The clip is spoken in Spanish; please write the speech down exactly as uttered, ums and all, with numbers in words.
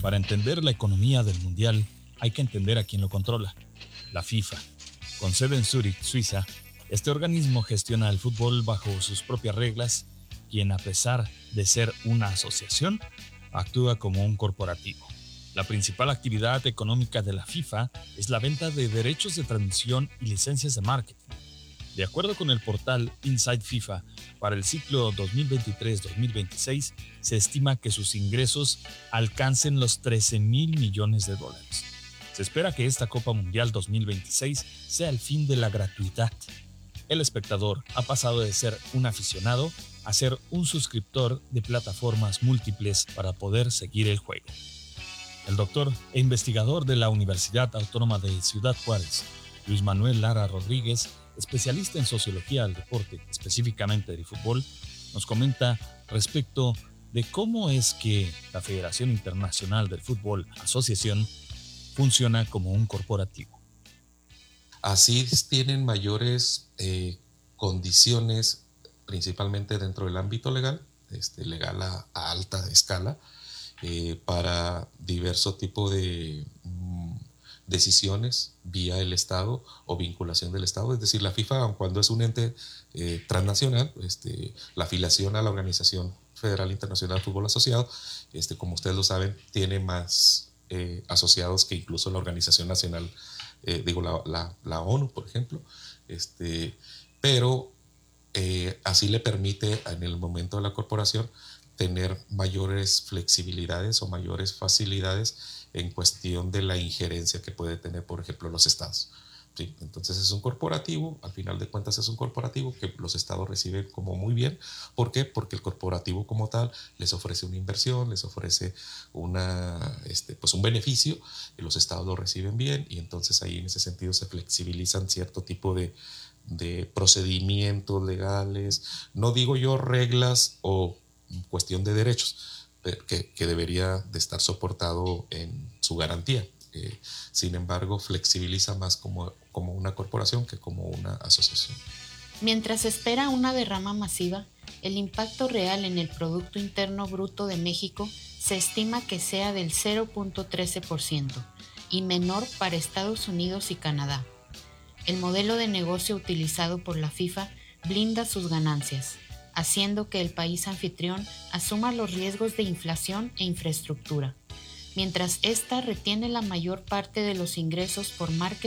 Para entender la economía del Mundial, hay que entender a quién lo controla, la FIFA. Con sede en Zúrich, Suiza, este organismo gestiona el fútbol bajo sus propias reglas, quien a pesar de ser una asociación, actúa como un corporativo. La principal actividad económica de la FIFA es la venta de derechos de transmisión y licencias de marketing. De acuerdo con el portal Inside FIFA, para el ciclo dos mil veintitrés dos mil veintiséis se estima que sus ingresos alcancen los trece mil millones de dólares. Se espera que esta Copa Mundial dos mil veintiséis sea el fin de la gratuidad. El espectador ha pasado de ser un aficionado a ser un suscriptor de plataformas múltiples para poder seguir el juego. El doctor e investigador de la Universidad Autónoma de Ciudad Juárez, Luis Manuel Lara Rodríguez, especialista en sociología del deporte, específicamente del fútbol, nos comenta respecto de cómo es que la Federación Internacional del Fútbol, Asociación, funciona como un corporativo. Así tienen mayores eh, condiciones, principalmente dentro del ámbito legal, este, legal a, a alta escala, eh, para diverso tipo de mm, decisiones vía el Estado o vinculación del Estado. Es decir, la FIFA, aun cuando es un ente eh, transnacional, este, la afiliación a la Organización Federal Internacional de Fútbol Asociado, este, como ustedes lo saben, tiene más eh, asociados que incluso la Organización Nacional, eh, digo, la, la, la ONU, por ejemplo, este, pero eh, así le permite en el momento de la corporación tener mayores flexibilidades o mayores facilidades en cuestión de la injerencia que puede tener, por ejemplo, los estados. Sí, entonces es un corporativo, al final de cuentas es un corporativo que los estados reciben como muy bien. ¿Por qué? Porque el corporativo como tal les ofrece una inversión, les ofrece una, este, pues un beneficio, y los estados lo reciben bien, y entonces ahí en ese sentido se flexibilizan cierto tipo de, de procedimientos legales, no digo yo reglas o cuestión de derechos, que, que debería de estar soportado en su garantía. Eh, sin embargo, flexibiliza más como, como una corporación que como una asociación. Mientras se espera una derrama masiva, el impacto real en el Producto Interno Bruto de México se estima que sea del cero punto trece por ciento y menor para Estados Unidos y Canadá. El modelo de negocio utilizado por la FIFA blinda sus ganancias, haciendo que el país anfitrión asuma los riesgos de inflación e infraestructura, mientras ésta retiene la mayor parte de los ingresos por marketing